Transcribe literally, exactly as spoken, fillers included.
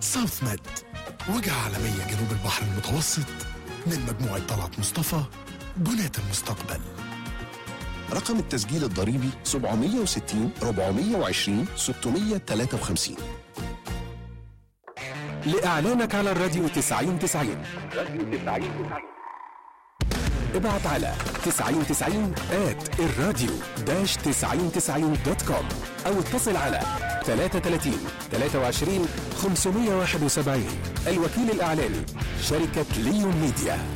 ساوث ميد، وجهة عالمية جنوب البحر المتوسط، من مجموعة طلعت مصطفى، بناة المستقبل. رقم التسجيل الضريبي سبعمية وستين أربعمية وعشرين ستمية وتلاتة وخمسين. لإعلانك على الراديو تسعين تسعين ابعت على تسعين تسعين آت الراديو داش تسعين تسعين دوت كوم أو اتصل على ثلاثة ثلاثين ثلاثة وعشرين خمسمية وواحد وسبعين. الوكيل الإعلاني شركة ليون ميديا.